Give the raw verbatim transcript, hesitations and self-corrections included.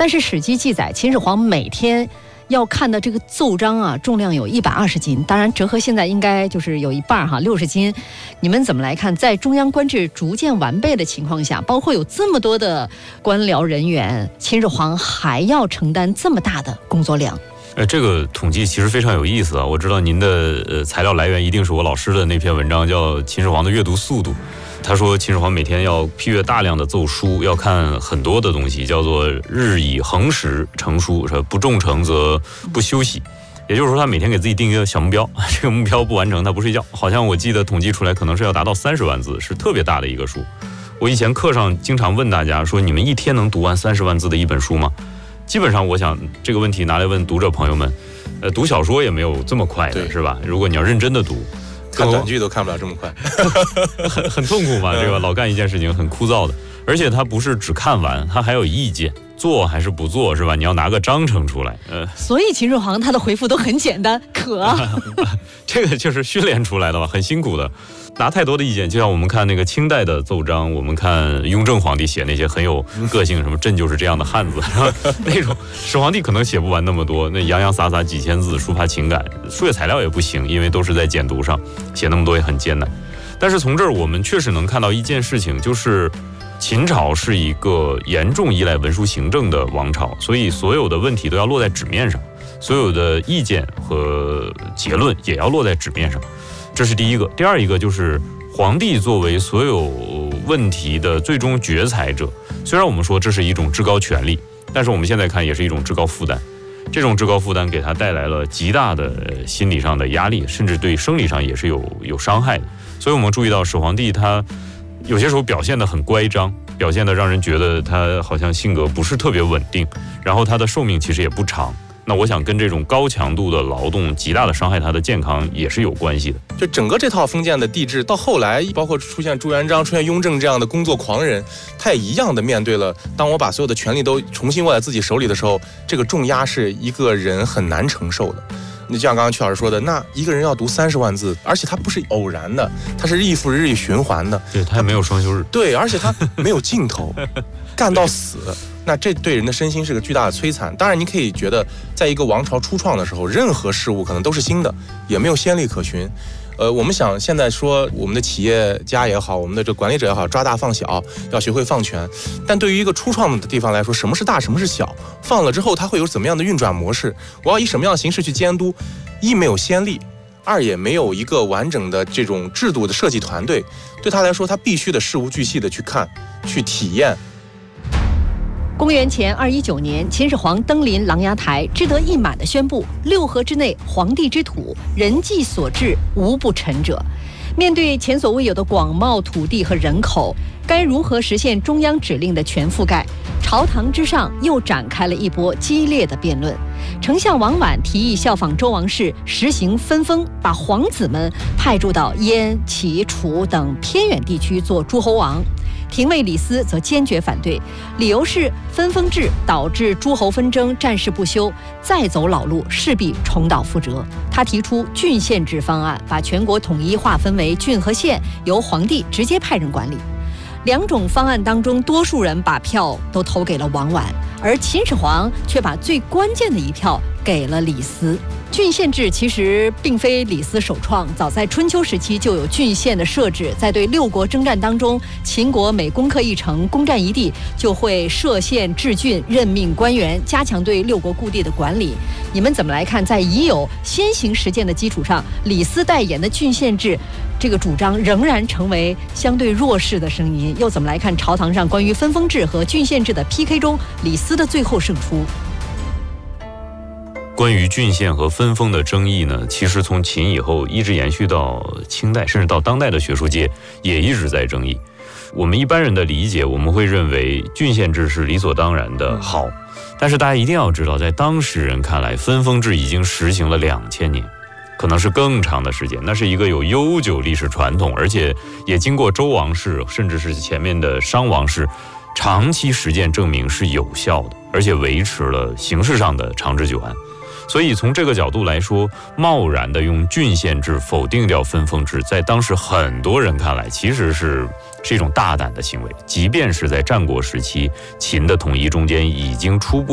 但是《史记》记载，秦始皇每天要看的这个奏章啊，重量有一百二十斤，当然折合现在应该就是有一半哈，六十斤。你们怎么来看？在中央官制逐渐完备的情况下，包括有这么多的官僚人员，秦始皇还要承担这么大的工作量？ 呃，这个统计其实非常有意思啊！我知道您的呃材料来源一定是我老师的那篇文章，叫《秦始皇的阅读速度》。他说秦始皇每天要批阅大量的奏书，要看很多的东西，叫做日以恒时成书，说不重成则不休息。也就是说，他每天给自己定一个小目标，这个目标不完成他不睡觉。好像我记得统计出来，可能是要达到三十万字，是特别大的一个数。我以前课上经常问大家说，你们一天能读完三十万字的一本书吗？基本上我想这个问题拿来问读者朋友们，呃，读小说也没有这么快的，是吧？如果你要认真的读， 看短剧都看不了这么快， 很很痛苦嘛，这个老干一件事情很枯燥的，而且它不是只看完，它还有意见，做还是不做，是吧？你要拿个章程出来，呃， 所以秦始皇他的回复都很简单，可， 这个就是训练出来的吧，很辛苦的。拿太多的意见，就像我们看那个清代的奏章，我们看雍正皇帝写那些很有个性，什么朕就是这样的汉子，那种始皇帝可能写不完那么多，那洋洋洒洒几千字抒发情感，书写材料也不行，因为都是在简读上，写那么多也很艰难。但是从这儿我们确实能看到一件事情，就是秦朝是一个严重依赖文书行政的王朝，所以所有的问题都要落在纸面上，所有的意见和结论也要落在纸面上。这是第一个。第二一个就是皇帝作为所有问题的最终决裁者，虽然我们说这是一种至高权力，但是我们现在看也是一种至高负担。这种至高负担给他带来了极大的心理上的压力，甚至对生理上也是有有伤害的。所以我们注意到始皇帝他有些时候表现得很乖张，表现得让人觉得他好像性格不是特别稳定，然后他的寿命其实也不长。那我想跟这种高强度的劳动极大的伤害他的健康也是有关系的。 就整个这套封建的帝制到后来，包括出现朱元璋、出现雍正这样的工作狂人，他也一样的面对了，当我把所有的权力都重新握在自己手里的时候，这个重压是一个人很难承受的。你就像刚刚曲老师说的，那一个人要读三十万字，而且他不是偶然的，他是日复日循环的， 对，他也没有双休日， 对，而且他没有尽头，干到死。那这对人的身心是个巨大的摧残。当然，你可以觉得，在一个王朝初创的时候，任何事物可能都是新的，也没有先例可循。呃，我们想现在说我们的企业家也好，我们的这管理者也好，抓大放小，要学会放权。但对于一个初创的地方来说，什么是大，什么是小？放了之后，它会有怎么样的运转模式？我要以什么样的形式去监督？一没有先例，二也没有一个完整的这种制度的设计团队。对他来说，他必须得事无巨细的去看、去体验。 公元前二一九年，秦始皇登临琅琊台，志得意满地宣布：六合之内，皇帝之土，人迹所至，无不臣者。面对前所未有的广袤土地和人口，该如何实现中央指令的全覆盖？朝堂之上又展开了一波激烈的辩论。丞相王绾提议效仿周王室，实行分封，把皇子们派驻到燕、齐、楚等偏远地区做诸侯王。廷尉李斯则坚决反对，理由是分封制导致诸侯纷争战事不休，再走老路势必重蹈覆辙。他提出郡县制方案，把全国统一划分为郡和县，由皇帝直接派人管理。两种方案当中，多数人把票都投给了王绾，而秦始皇却把最关键的一票给了李斯。郡县制其实并非李斯首创，早在春秋时期就有郡县的设置。在对六国征战当中，秦国每攻克一城、攻占一地，就会设县治郡，任命官员，加强对六国故地的管理。你们怎么来看？在已有先行实践的基础上，李斯代言的郡县制这个主张仍然成为相对弱势的声音。又怎么来看朝堂上关于分封制和郡县制的 P K 中，李斯的最后胜出？ 关于郡县和分封的争议呢，其实从秦以后一直延续到清代，甚至到当代的学术界也一直在争议。我们一般人的理解，我们会认为郡县制是理所当然的好，但是大家一定要知道，在当时人看来，分封制已经实行了两千年，可能是更长的时间。那是一个有悠久历史传统，而且也经过周王室，甚至是前面的商王室长期实践证明是有效的，而且维持了形式上的长治久安。所以从这个角度来说，贸然的用郡县制否定掉分封制，在当时很多人看来其实是是一种大胆的行为，即便是在战国时期，秦的统一中间已经初步